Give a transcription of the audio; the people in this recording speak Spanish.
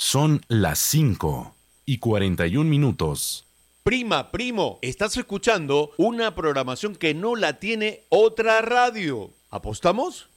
Son las 5:41. Prima, primo, estás escuchando una programación que no la tiene otra radio. ¿Apostamos?